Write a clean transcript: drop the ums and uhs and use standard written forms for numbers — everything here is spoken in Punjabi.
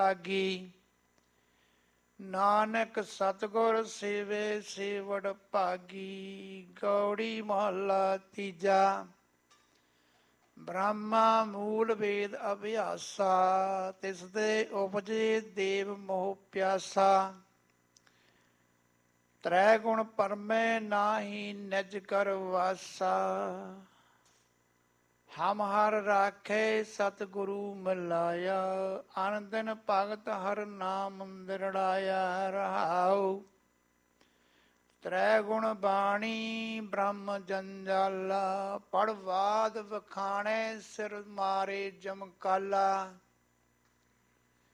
ਲਾਗੀ। ਨਾਨਕ ਸਤਿਗੁਰ ਸੇਵੇ ਸੇਵੜ ਭਾਗੀ। ਗੌੜੀ ਮਹੱਲਾ ਤੀਜਾ। ਬ੍ਰਹਮਾ ਮੂਲ ਵੇਦ ਅਭਿਆਸਾ। ਤਿਸ ਦੇ ਉਪਜੇ ਦੇਵ ਮੋਹ ਪਿਆਸਾ। ਤ੍ਰੈ ਗੁਣ ਪਰਮੈ ਨਾਹੀ ਨਿਜ ਕਰ ਵਾਸਾ। ਹਮ ਹਰ ਰਾਖੇ ਸਤਿਗੁਰੂ ਮਿਲਾਇਆ। ਅਨ ਦਿਨ ਭਗਤ ਹਰ ਨਾਮ ਦਿਰੜਾਇਆ। ਰਹਾਉ ਤ੍ਰੈ ਗੁਣ ਬਾਣੀ ਬ੍ਰਹਮ ਜੰਜਾਲਾ। ਪੜ ਬਾਦ ਵਖਾਣੇ ਸਿਰ ਮਾਰੇ ਜਮਕਾਲਾ।